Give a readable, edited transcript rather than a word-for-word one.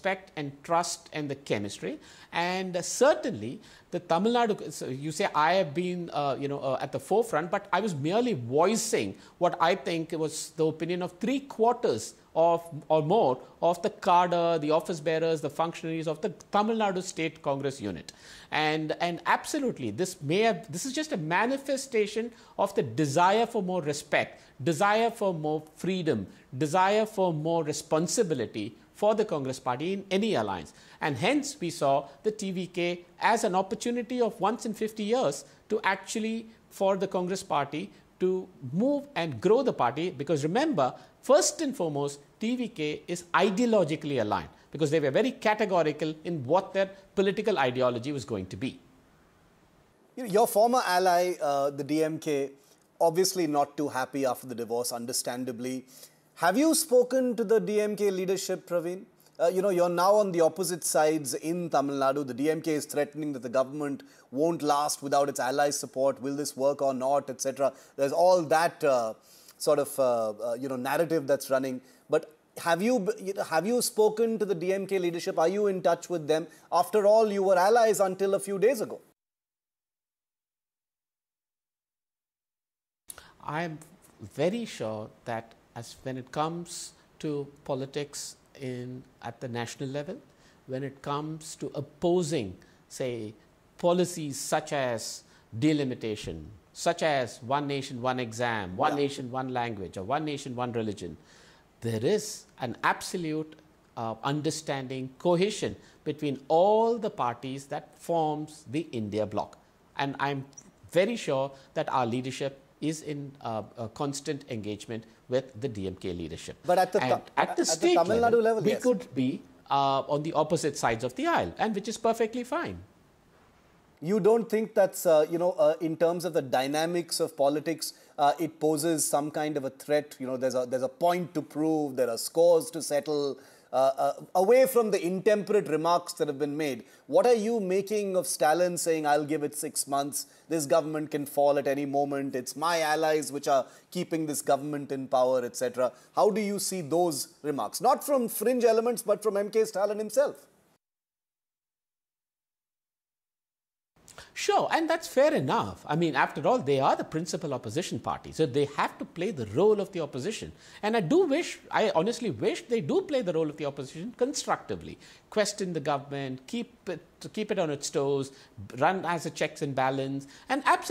respect and trust and the chemistry. And certainly the Tamil Nadu, so you say I have been at the forefront, but I was merely voicing what I think was the opinion of 3/4 of or more of the cadre, the office bearers, the functionaries of the Tamil Nadu State Congress unit. And absolutely, this is just a manifestation of the desire for more respect, desire for more freedom, desire for more responsibility for the Congress party in any alliance. And hence we saw the TVK as an opportunity of once in 50 years to actually, for the Congress party to move and grow the party, because remember, first and foremost, TVK is ideologically aligned because they were very categorical in what their political ideology was going to be. Your former ally, the DMK, obviously not too happy after the divorce, understandably. Have you spoken to the DMK leadership, Praveen? You're now on the opposite sides in Tamil Nadu. The DMK is threatening that the government won't last without its allies' support. Will this work or not, etc. There's all that narrative that's running. But have you spoken to the DMK leadership? Are you in touch with them? After all, you were allies until a few days ago. I'm very sure that when it comes to politics at the national level, when it comes to opposing, say, policies such as delimitation, such as one nation, one exam, one nation, one language, or one nation, one religion, there is an absolute understanding, cohesion between all the parties that forms the India bloc. And I'm very sure that our leadership is in a constant engagement with the DMK leadership. But at the state level, we could be on the opposite sides of the aisle, and which is perfectly fine. You don't think that's, in terms of the dynamics of politics, it poses some kind of a threat? There's a point to prove, there are scores to settle. Away from the intemperate remarks that have been made, what are you making of Stalin saying, I'll give it 6 months, this government can fall at any moment, it's my allies which are keeping this government in power, etc. How do you see those remarks? Not from fringe elements, but from M.K. Stalin himself. Sure, and that's fair enough. I mean, after all, they are the principal opposition party, so they have to play the role of the opposition. And I honestly wish they do play the role of the opposition constructively. Question the government, keep it on its toes, run as a checks and balance, and absolutely